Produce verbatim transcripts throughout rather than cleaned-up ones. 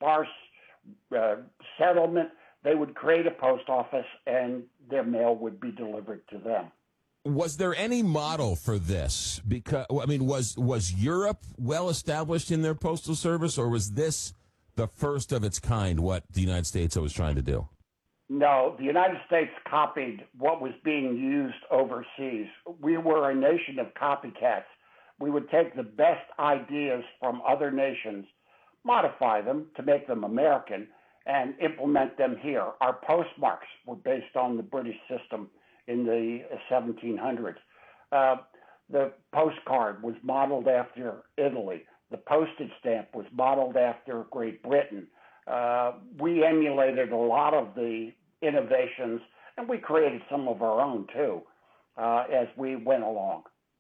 sparse uh, settlement, they would create a post office and their mail would be delivered to them. Was there any model for this? Because I mean, was was Europe well established in their postal service, or was this the first of its kind? What the United States was trying to do? No, the United States copied what was being used overseas. We were a nation of copycats. We would take the best ideas from other nations, modify them to make them American, and implement them here. Our postmarks were based on the British system in the seventeen hundreds. Uh, the postcard was modeled after Italy. The postage stamp was modeled after Great Britain. Uh, we emulated a lot of the innovations, and we created some of our own, too, uh, as we went along.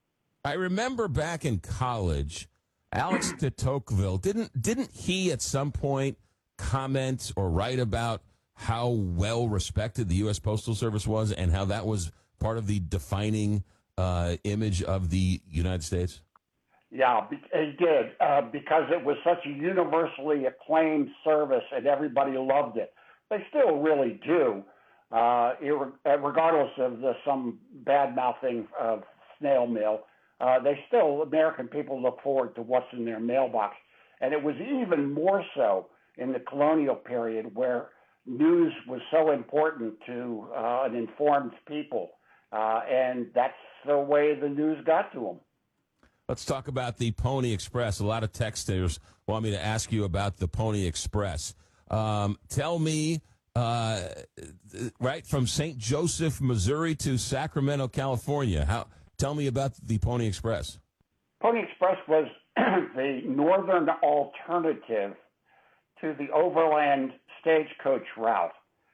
I remember back in college, Alex de Tocqueville, didn't didn't he at some point comment or write about how well respected the U S Postal Service was and how that was part of the defining uh, image of the United States? Yeah, he did, uh, because it was such a universally acclaimed service and everybody loved it. They still really do, uh, regardless of the, some bad-mouthing of snail mail. Uh, they still, American people look forward to what's in their mailbox. And it was even more so in the colonial period where news was so important to uh, an informed people. Uh, and that's the way the news got to them. Let's talk about the Pony Express. A lot of texters want me to ask you about the Pony Express. Um, tell me, uh, right, from Saint Joseph, Missouri to Sacramento, California, how? Tell me about the Pony Express. Pony Express was the northern alternative to the overland stagecoach route.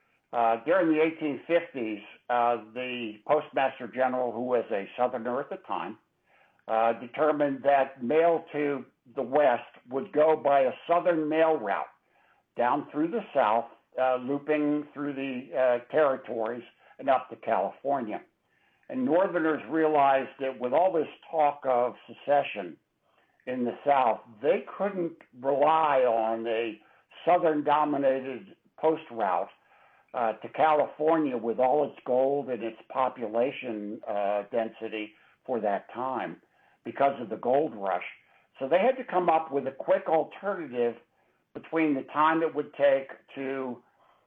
Uh, during the eighteen fifties, uh, the Postmaster General, who was a Southerner at the time, uh, determined that mail to the West would go by a southern mail route down through the South, uh, looping through the uh, territories and up to California. And Northerners realized that with all this talk of secession in the South, they couldn't rely on a Southern-dominated post route uh, to California with all its gold and its population uh, density for that time because of the gold rush. So they had to come up with a quick alternative between the time it would take to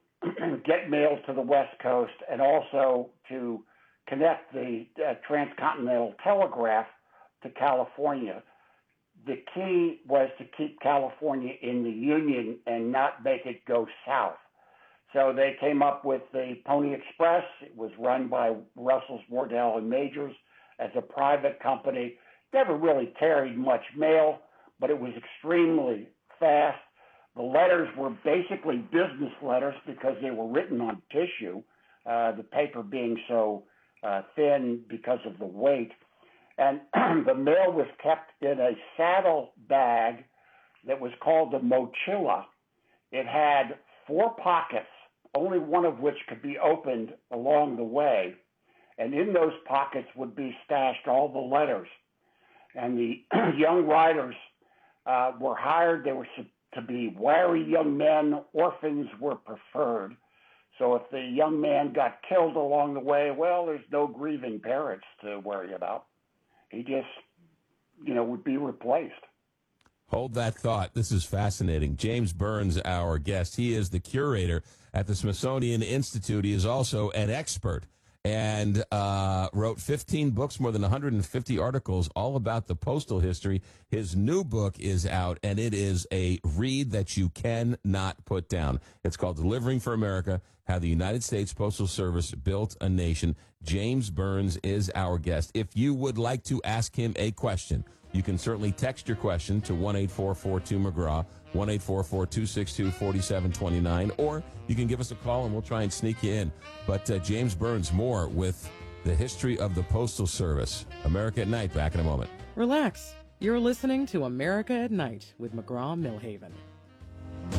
get mail to the West Coast and also to connect the uh, transcontinental telegraph to California. The key was to keep California in the Union and not make it go south. So they came up with the Pony Express. It was run by Russells, Wardell, and Majors as a private company. Never really carried much mail, but it was extremely fast. The letters were basically business letters because they were written on tissue, uh, the paper being so uh, thin because of the weight. And the mail was kept in a saddle bag that was called a mochila. It had four pockets, only one of which could be opened along the way. And in those pockets would be stashed all the letters. And the young riders uh, were hired. They were to be wary young men. Orphans were preferred. So if the young man got killed along the way, well, there's no grieving parents to worry about. He just, you know, would be replaced. Hold that thought. This is fascinating. James Burns, our guest. He is the curator at the Smithsonian Institute. He is also an expert and uh, wrote fifteen books, more than one hundred fifty articles, all about the postal history. His new book is out, and it is a read that you cannot put down. It's called Delivering for America, How the United States Postal Service Built a Nation. James Burns is our guest. If you would like to ask him a question, you can certainly text your question to one eight four four two McGraw, one eight four four two six two four seven two nine, or you can give us a call and we'll try and sneak you in. But uh, James Burns, more with the history of the Postal Service. America at Night, back in a moment. Relax. You're listening to America at Night with McGraw Millhaven.